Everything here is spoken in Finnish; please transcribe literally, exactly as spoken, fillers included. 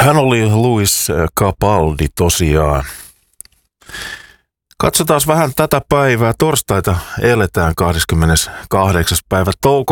Hän oli Lewis Capaldi tosiaan. Katsotaan vähän tätä päivää. Torstaita eletään kahdeskymmeneskahdeksas päivä toukokuuta.